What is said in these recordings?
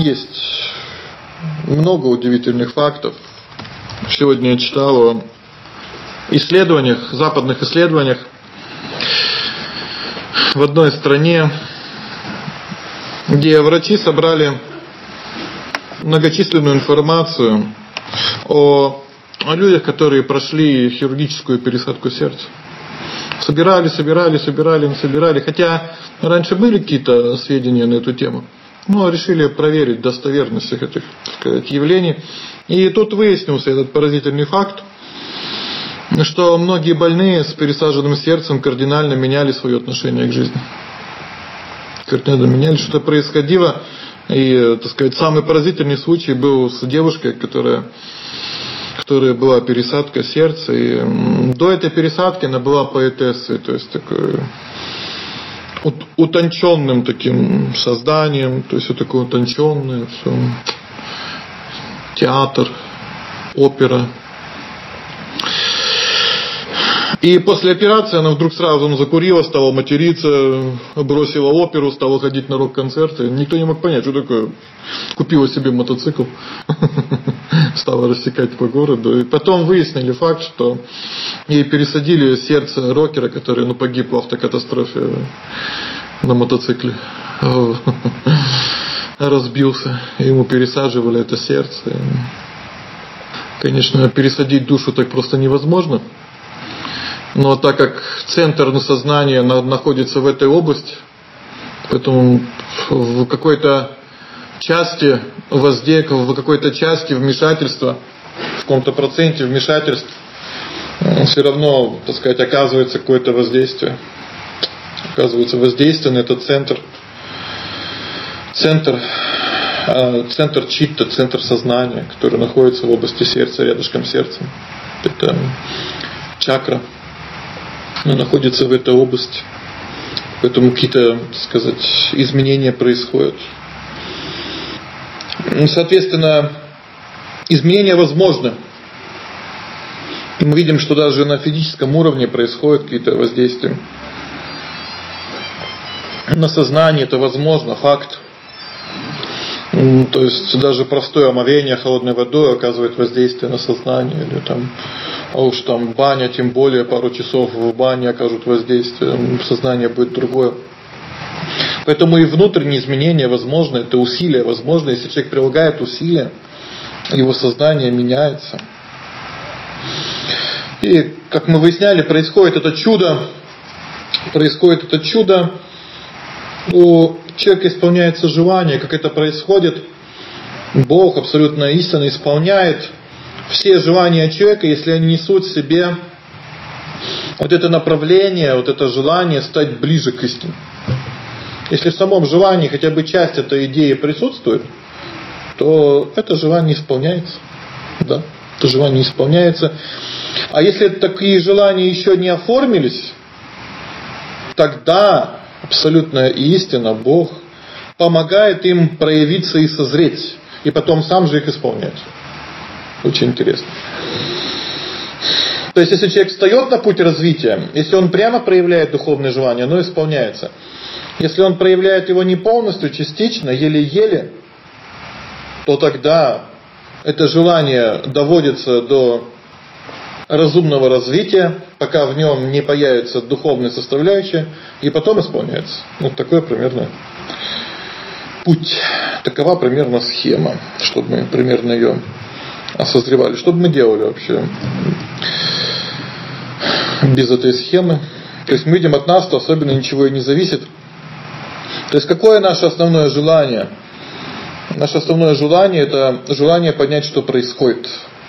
есть много удивительных фактов. Сегодня я читал о исследованиях, западных исследованиях в одной стране, где врачи собрали многочисленную информацию о людях, которые прошли хирургическую пересадку сердца. Собирали. Хотя раньше были какие-то сведения на эту тему, но решили проверить достоверность всех этих, так сказать, явлений. И тут выяснился этот поразительный факт, что многие больные с пересаженным сердцем кардинально меняли свое отношение к жизни. Кардинально меняли, что-то происходило. И, так сказать, самый поразительный случай был с девушкой, которая была пересадка сердца. И до этой пересадки она была поэтессой, то есть такой утонченным таким созданием, то есть все такое утонченное, все. Театр, опера. И после операции она вдруг сразу закурила, стала материться, бросила оперу, стала ходить на рок-концерты. Никто не мог понять, что такое. Купила себе мотоцикл, стала рассекать по городу. И потом выяснили факт, что ей пересадили сердце рокера, который погиб в автокатастрофе на мотоцикле. Разбился. Ему пересаживали это сердце. Конечно, пересадить душу так просто невозможно. Но так как центр сознания находится в этой области, поэтому в какой-то части в какой-то части вмешательства, в каком-то проценте вмешательств, все равно, так сказать, оказывается какое-то воздействие. Оказывается воздействие на этот центр читта, центр сознания, который находится в области сердца, рядышком с сердцем. Это чакра. Она находится в этой области. Поэтому какие-то, так сказать, изменения происходят. Соответственно, изменения возможны. Мы видим, что даже на физическом уровне происходят какие-то воздействия. На сознание это возможно, факт. То есть даже простое омовение холодной водой оказывает воздействие на сознание. Или а уж баня, тем более пару часов в бане окажут воздействие, сознание будет другое. Поэтому и внутренние изменения возможны, это усилия возможно. Если человек прилагает усилия, его сознание меняется. И, как мы выясняли, происходит это чудо. У человека исполняется желание. Как это происходит? Бог абсолютно истинно исполняет все желания человека, если они несут в себе вот это направление, вот это желание стать ближе к истине. Если в самом желании хотя бы часть этой идеи присутствует, то это желание исполняется. Да, это желание исполняется. А если такие желания еще не оформились, тогда абсолютная истина, Бог, помогает им проявиться и созреть, и потом сам же их исполнять. Очень интересно. То есть, если человек встает на путь развития, если он прямо проявляет духовное желание, оно исполняется. Если он проявляет его не полностью, частично, еле-еле, то тогда это желание доводится до разумного развития, пока в нем не появится духовная составляющая, и потом исполняется. Такой примерно путь. Такова примерно схема, чтобы мы примерно ее осозревали. Что бы мы делали вообще без этой схемы? То есть мы видим, от нас-то особенно ничего и не зависит. То есть какое наше основное желание? Наше основное желание — это желание понять, что происходит.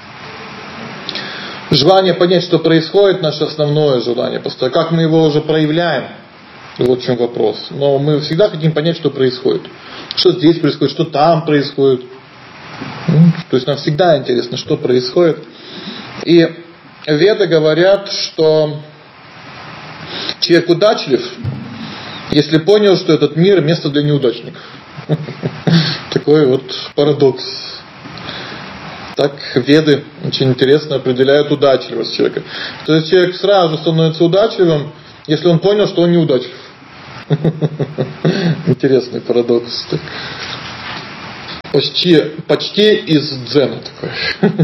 Желание понять, что происходит, наше основное желание. Просто как мы его уже проявляем, вот в чем вопрос. Но мы всегда хотим понять, что происходит. Что здесь происходит, что там происходит. То есть нам всегда интересно, что происходит. И веды говорят, что человек удачлив, если понял, что этот мир — место для неудачников. Такой вот парадокс. Так веды очень интересно определяют удачливость человека. То есть человек сразу становится удачливым, если он понял, что он неудачлив. Интересный парадокс. почти из дзена такое.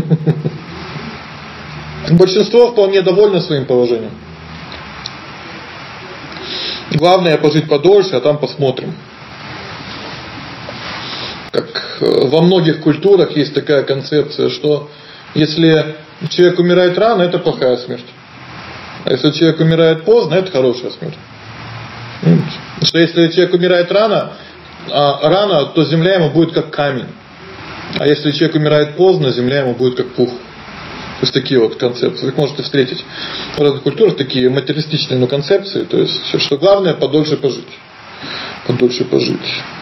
Большинство вполне довольно своим положением. Главное пожить подольше, а там посмотрим. Как во многих культурах есть такая концепция, что если человек умирает рано, это плохая смерть. А если человек умирает поздно, это хорошая смерть. Что если человек умирает рано, то земля ему будет как камень. А если человек умирает поздно, земля ему будет как пух. То есть такие вот концепции. Вы можете встретить в разных культурах такие материалистичные концепции. То есть, что главное подольше пожить. Подольше пожить.